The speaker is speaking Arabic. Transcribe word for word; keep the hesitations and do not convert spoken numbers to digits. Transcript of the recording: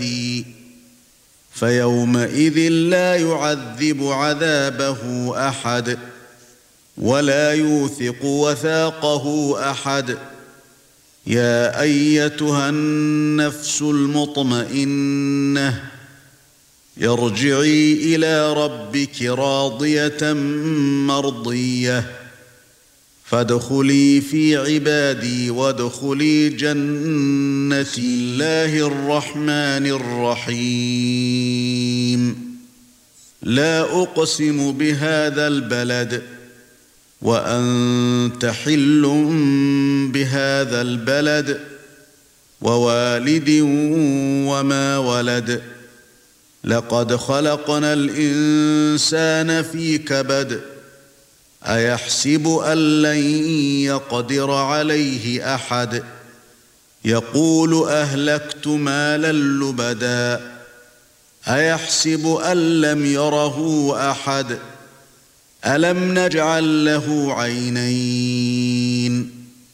فيومئذ لا يعذب عذابه أحد ولا يوثق وثاقه أحد. يا أيتها النفس المطمئنة ارجعي إلى ربك راضية مرضية فادخلي في عبادي وادخلي جنتي. الله الرحمن الرحيم. لا أقسم بهذا البلد وأنت حل بهذا البلد ووالد وما ولد. لقد خلقنا الإنسان في كبد أيحسب أن لن يقدر عليه أحد يقول أهلكت مالا لبدا أيحسب أن لم يره أحد ألم نجعل له عينين